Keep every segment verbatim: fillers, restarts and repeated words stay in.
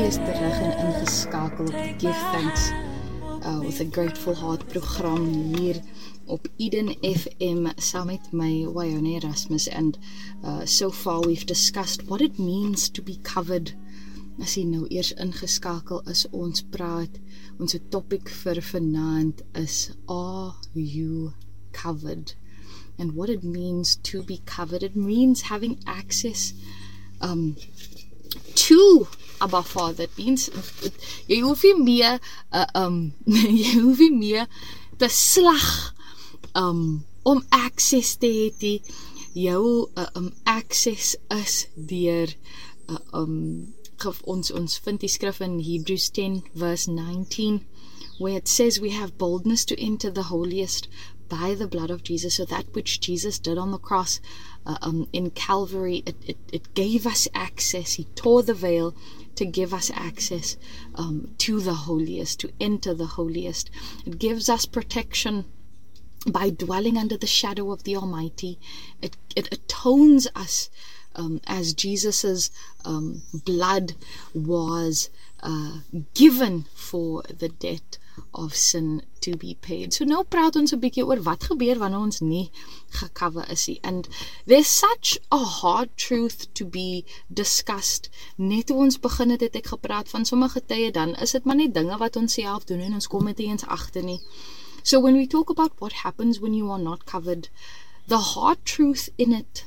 is terug en ingeskakel op die Give Thanks uh, with a Grateful Heart program hier op Eden F M saam met my Wyone Erasmus, and uh, so far we've discussed what it means to be covered. As jy nou eers ingeskakel is, ons praat, ons topic vir vanaand is Are you covered? And what it means to be covered, it means having access um, to Abba Father. It means jy hoef nie meer uh, um, jy hoef nie meer te slag um, om access te hê nie. Jou uh, um, access is deur uh, um, ons ons vind die skrif in Hebrews ten verse nineteen, where it says we have boldness to enter the holiest by the blood of Jesus. So that which Jesus did on the cross uh, um, in Calvary, it, it, it gave us access. He tore the veil to give us access um, to the holiest, to enter the holiest. It gives us protection by dwelling under the shadow of the Almighty. It, it atones us um, as Jesus's um, blood was uh, given for the debt of sin to be paid. So nou praat ons 'n bietjie oor wat gebeur wanneer ons nie gecover is nie. And there's such a hard truth to be discussed. Net toe ons begin het, het ek gepraat van sommige tye, dan is dit maar net dinge wat ons self doen en ons kom net eens agter nie. So when we talk about what happens when you are not covered, the hard truth in it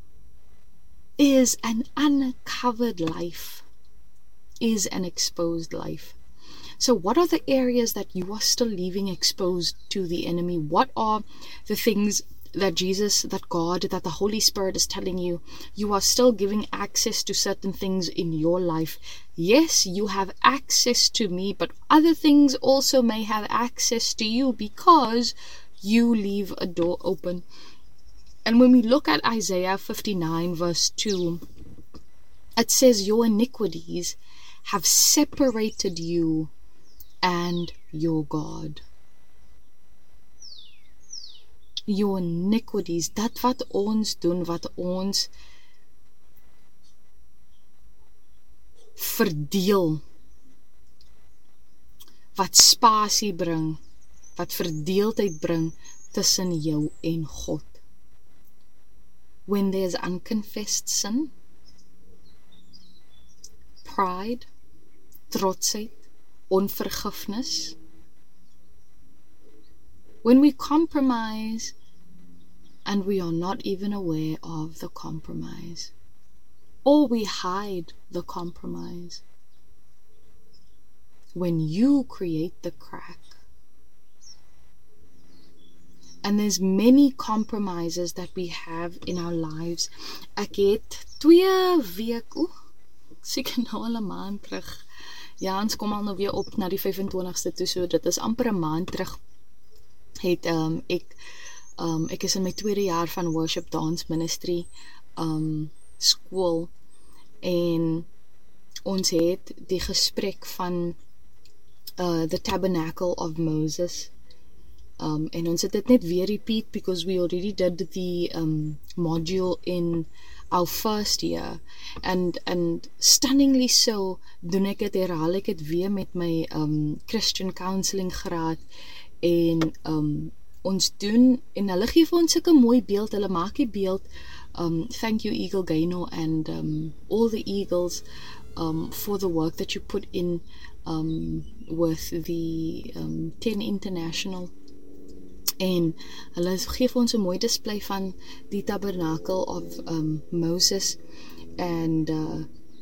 is an uncovered life is an exposed life. So what are the areas that you are still leaving exposed to the enemy? What are the things that Jesus, that God, that the Holy Spirit is telling you? You are still giving access to certain things in your life. Yes, you have access to me, but other things also may have access to you because you leave a door open. And when we look at Isaiah fifty-nine verse two, it says, your iniquities have separated you and your God. Your iniquities, dat wat ons doen, wat ons verdeel, wat spasie bring, wat verdeeldheid bring tussen jou en God. When there's unconfessed sin, pride, trotsheid, onvergifnis, when we compromise and we are not even aware of the compromise, or we hide the compromise, when you create the crack. And there's many compromises that we have in our lives. Ek het twee week, oeh, seker nou al 'n maand terug. Ja, ons kom al nou weer op na die vyf-en-twintigste toe, so dit is amper 'n maand terug. Het um, ek, um, ek is in my tweede jaar van Worship Dance Ministry um, skool, en ons het die gesprek van uh, the Tabernacle of Moses. Um, en ons het dit net weer repeat because we already did the um, module in our first year, and and stunningly so doen ek het herhaal ek het weer met my um, Christian counseling graad, en um, ons doen, en hulle gee vir ons sulke mooi beeld, hulle maak die beeld, um, thank you Eagle Gaino and um, all the Eagles um, for the work that you put in um, with the um, ten International. En hulle gee vir ons 'n mooi display van die Tabernacle of um, Moses, and uh,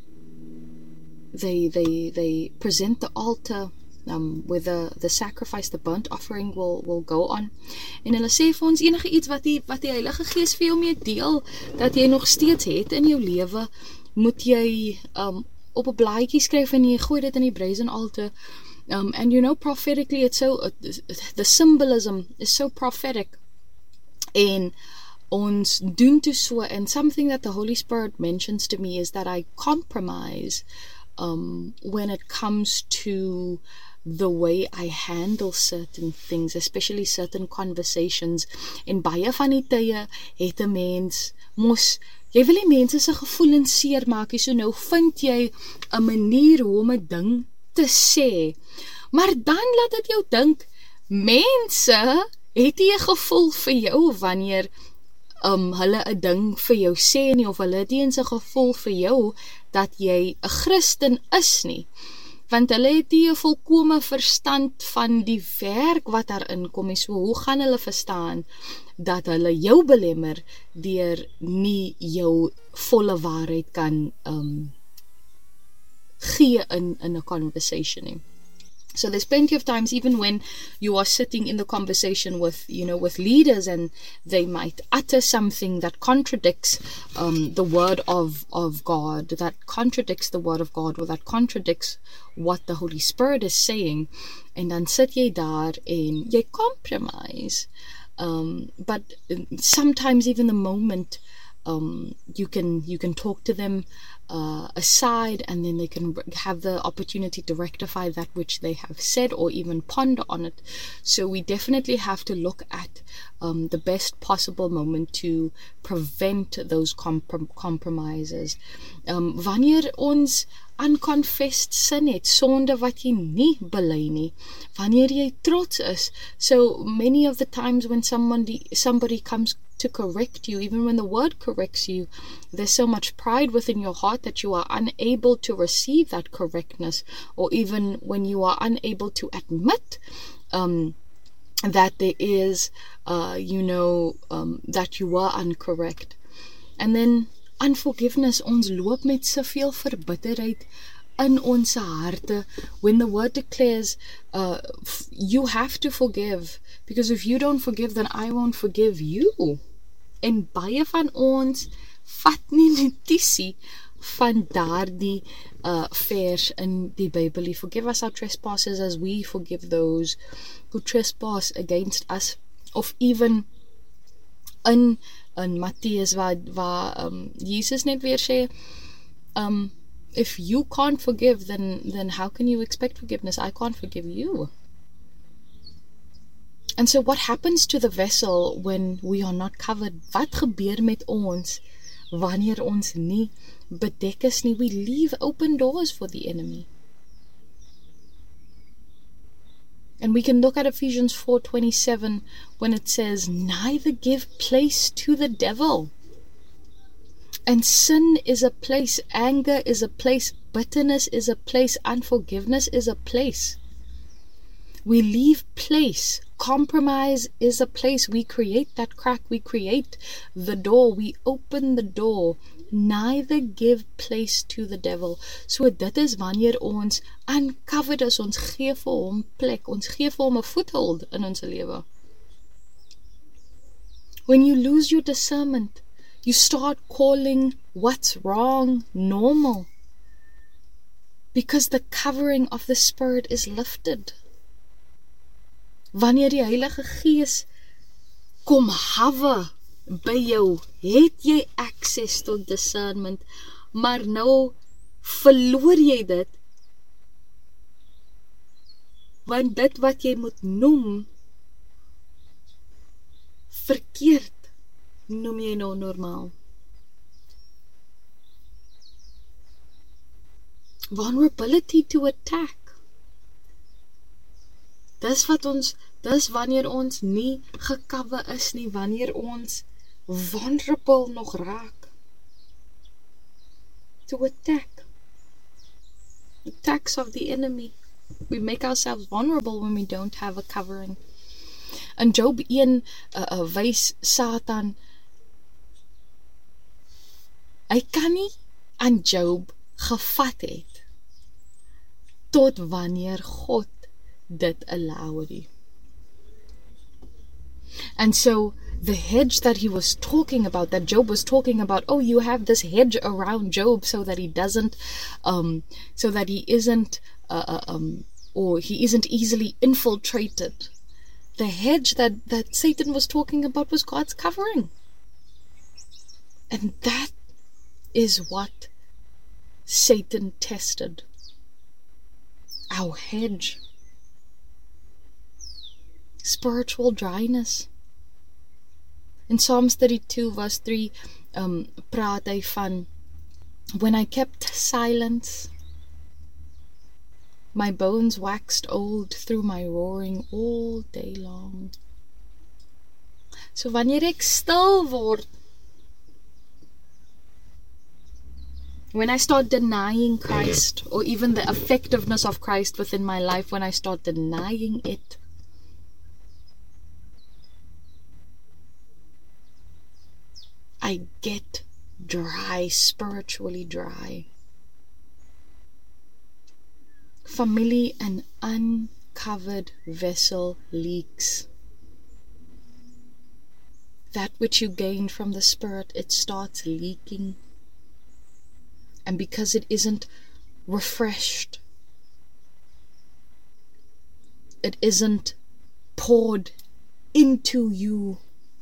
they they they present the altar um, where the the sacrifice, the burnt offering will will go on. En hulle sê vir ons enige iets wat die wat die Heilige Gees vir jou mee deel dat jy nog steeds het in jou lewe, moet jy um, op 'n blaadjie skryf en jy gooi dit in die brazen altar. Um, and you know, prophetically, it's so, uh, the symbolism is so prophetic. En ons doen toe so, and something that the Holy Spirit mentions to me is that I compromise um, when it comes to the way I handle certain things, especially certain conversations. En baie van die tye het 'n mens mos Jy wil nie mense se gevoelens seermaak nie, so nou vind jy 'n manier hoe om 'n ding te sê. Maar dan laat dit jou dink, mense het nie 'n gevoel vir jou wanneer um, hulle 'n ding vir jou sê nie, of hulle het nie eens 'n gevoel vir jou dat jy 'n Christen is nie. Want hulle het nie 'n volkome verstand van die werk wat daarin kom nie. So hoe gaan hulle verstaan dat hulle jou belemmer deur nie jou volle waarheid kan um, gee in, in a conversation nie. So there's plenty of times, even when you are sitting in the conversation with, you know, with leaders, and they might utter something that contradicts um, the word of, of God, that contradicts the word of God, or that contradicts what the Holy Spirit is saying. En dan sit jy daar en jy compromise. Um, but sometimes even the moment um, you can you can talk to them uh, aside, and then they can have the opportunity to rectify that which they have said, or even ponder on it. So we definitely have to look at um, the best possible moment to prevent those comprom- compromises. Um, wanneer ons unconfessed sin het, sonde wat jy nie bely nie, wanneer jy trots is. So many of the times when somebody, somebody comes to correct you, even when the word corrects you, there's so much pride within your heart that you are unable to receive that correctness, or even when you are unable to admit um, that there is, uh, you know, um, that you are incorrect. And then unforgiveness, ons loop met soveel verbitterheid in ons harte, when the word declares uh, f- you have to forgive, because if you don't forgive, then I won't forgive you. En baie van ons vat nie notisie van daardie uh, vers in die Bybel. Forgive us our trespasses as we forgive those who trespass against us. Of even in in Mattheus waar, waar um, Jesus net weer sê, um, if you can't forgive, then, then how can you expect forgiveness? I can't forgive you. And so what happens to the vessel when we are not covered? Wat gebeur met ons wanneer ons nie bedek is nie? We leave open doors for the enemy. And we can look at Ephesians four twenty-seven when it says, neither give place to the devil. And sin is a place, anger is a place, bitterness is a place, unforgiveness is a place. We leave place. Compromise is a place. We create that crack. We create the door. We open the door. Neither give place to the devil. So dit is wanneer ons uncovered is, ons gee vir hom plek, ons gee vir hom 'n foothold in ons lewe. When you lose your discernment, you start calling what's wrong normal, because the covering of the Spirit is lifted. Wanneer die Heilige Gees kom hawe by jou, het jy access tot discernment, maar nou verloor jy dit, want dit wat jy moet noem verkeerd, noem jy nou normaal. Vulnerability to attack. Dis wat ons, dis wanneer ons nie gekawe is nie, wanneer ons vulnerable nog raak. To attack. Attacks of the enemy. We make ourselves vulnerable when we don't have a covering. In Job one, uh, uh, wys Satan, hy kan nie aan Job gevat het, tot wanneer God dit allowed it. And so the hedge that he was talking about, that Job was talking about, oh, you have this hedge around Job so that he doesn't, um, so that he isn't, uh, um, or he isn't easily infiltrated. The hedge that, that Satan was talking about was God's covering. And that is what Satan tested. Our hedge. Spiritual dryness. In Psalms thirty-two verse three, um, praat hy van, when I kept silence, my bones waxed old through my roaring all day long. So wanneer ek stil word, when I start denying Christ, or even the effectiveness of Christ within my life, when I start denying it, I get dry, spiritually dry. Family, an uncovered vessel leaks. That which you gain from the Spirit, it starts leaking. And because it isn't refreshed, it isn't poured into you,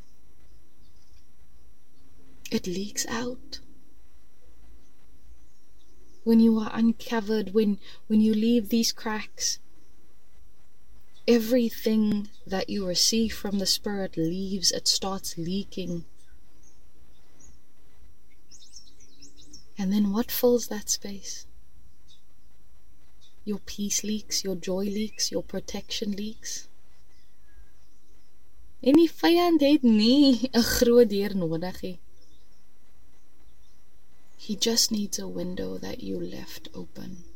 it leaks out. When you are uncovered, when, when you leave these cracks, everything that you receive from the Spirit leaves, it starts leaking. And then what fills that space? Your peace leaks, your joy leaks, your protection leaks. En die vyand het nie 'n groot deur nodig nie. He just needs a window that you left open.